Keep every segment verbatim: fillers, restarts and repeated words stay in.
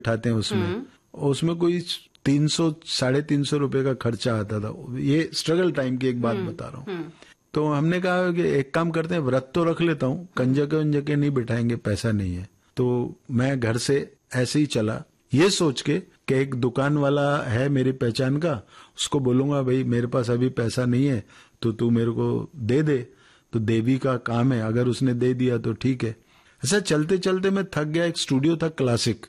उठाते हैं उसमें, उसमें कोई तीन सौ साढ़े तीन सौ रुपए का खर्चा आता था। ये स्ट्रगल टाइम की एक बात बता रहा हूँ। तो हमने कहा कि एक काम करते हैं, व्रत तो रख लेता हूँ, कंजके उंजके नहीं बिठाएंगे, पैसा नहीं है। तो मैं घर से ऐसे ही चला, ये सोच के कि एक दुकान वाला है मेरी पहचान का, उसको बोलूंगा भाई मेरे पास अभी पैसा नहीं है तो तू मेरे को दे दे, तो देवी का काम है, अगर उसने दे दिया तो ठीक है। ऐसा चलते चलते मैं थक गया। एक स्टूडियो था क्लासिक,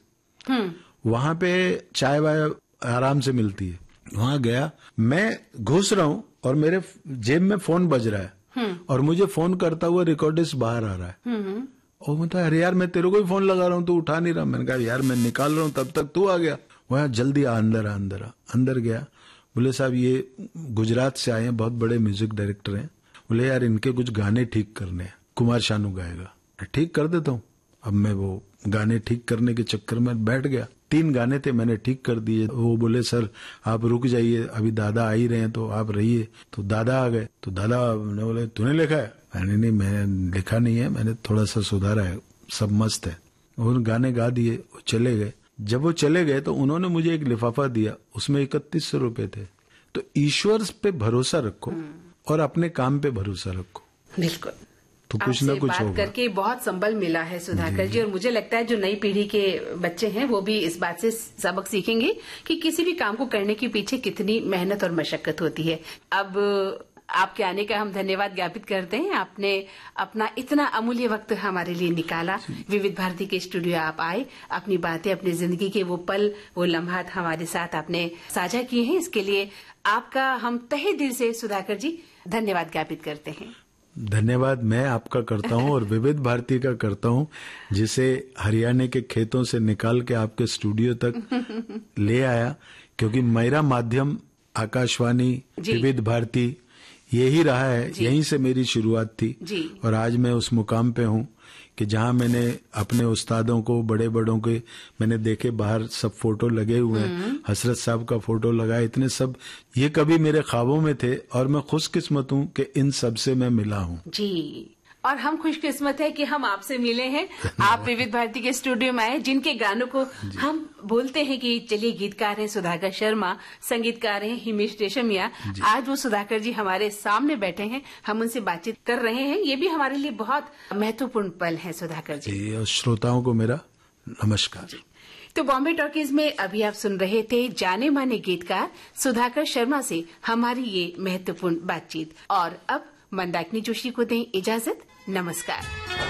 वहां पे चाय वाय आराम से मिलती है, वहां गया, मैं घुस रहा हूं और मेरे जेब में फोन बज रहा है और मुझे फोन करता हुआ रिकॉर्डिस्ट बाहर आ रहा है। और मैं तो अरे यार मैं तेरे को ही फोन लगा रहा हूँ, तू उठा नहीं रहा। मैंने कहा यार मैं निकाल रहा हूँ, तब तक तू आ गया। वह जल्दी आ, अंदर आ अंदर आ अंदर गया। बोले साहब ये गुजरात से आए हैं, बहुत बड़े म्यूजिक डायरेक्टर हैं। बोले यार इनके कुछ गाने ठीक करने हैं, कुमार शानू गाएगा। ठीक कर देता हूँ। अब मैं वो गाने ठीक करने के चक्कर में बैठ गया। तीन गाने थे, मैंने ठीक कर दिए। वो बोले सर आप रुक जाइए, अभी दादा आ ही रहे हैं तो आप रहिए। तो दादा आ गए। तो दादा ने बोले तूने लिखा है? मैंने नहीं, मैंने लिखा नहीं है, मैंने थोड़ा सा सुधारा है, सब मस्त है। उन्होंने गाने गा दिए, वो चले गए। जब वो चले गए तो उन्होंने मुझे एक लिफाफा दिया, उसमें इकतीस सौ रुपए थे। तो ईश्वर पे भरोसा रखो और अपने काम पे भरोसा रखो, बिल्कुल। तो कुछ ना कुछ बात होगा। करके बहुत संबल मिला है सुधाकर जी, और मुझे लगता है जो नई पीढ़ी के बच्चे हैं वो भी इस बात से सबक सीखेंगे कि किसी भी काम को करने के पीछे कितनी मेहनत और मशक्कत होती है। अब आपके आने का हम धन्यवाद ज्ञापित करते हैं। आपने अपना इतना अमूल्य वक्त हमारे लिए निकाला, विविध भारती के स्टूडियो आप आए, अपनी बातें, अपनी जिंदगी के वो पल, वो लम्हात हमारे साथ आपने साझा किए हैं। इसके लिए आपका हम तहे दिल से सुधाकर जी धन्यवाद ज्ञापित करते हैं। धन्यवाद मैं आपका करता हूं और विविध भारती का करता हूं, जिसे हरियाणा के खेतों से निकाल के आपके स्टूडियो तक ले आया, क्योंकि मेरा माध्यम आकाशवाणी, विविध भारती यही रहा है। यहीं से मेरी शुरुआत थी और आज मैं उस मुकाम पे हूं कि जहां मैंने अपने उस्तादों को, बड़े बड़ों के मैंने देखे, बाहर सब फोटो लगे हुए हैं, हसरत साहब का फोटो लगा, इतने सब, ये कभी मेरे ख्वाबों में थे और मैं खुशकिस्मत हूं कि इन सब से मैं मिला हूं जी। और हम खुशकिस्मत है कि हम आपसे मिले हैं। आप विविध भारती के स्टूडियो में आए, जिनके गानों को हम बोलते हैं कि चलिए गीतकार हैं सुधाकर शर्मा, संगीतकार हैं हिमेश रेशमिया। आज वो सुधाकर जी हमारे सामने बैठे हैं, हम उनसे बातचीत कर रहे हैं। ये भी हमारे लिए बहुत महत्वपूर्ण पल है सुधाकर जी। जी, और श्रोताओं को मेरा नमस्कार। तो बॉम्बे टॉकीज में अभी आप सुन रहे थे जाने माने गीतकार सुधाकर शर्मा से हमारी ये महत्वपूर्ण बातचीत। और अब मंदाकिनी जोशी को दें इजाजत। नमस्कार।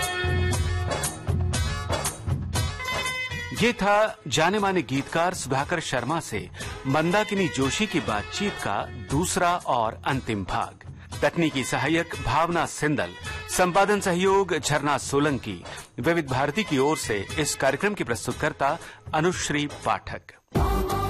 ये था जाने माने गीतकार सुधाकर शर्मा से मंदाकिनी जोशी की बातचीत का दूसरा और अंतिम भाग। तकनीकी सहायक भावना सिंदल, संपादन सहयोग झरना सोलंकी। विविध भारती की ओर से इस कार्यक्रम की प्रस्तुतकर्ता अनुश्री पाठक।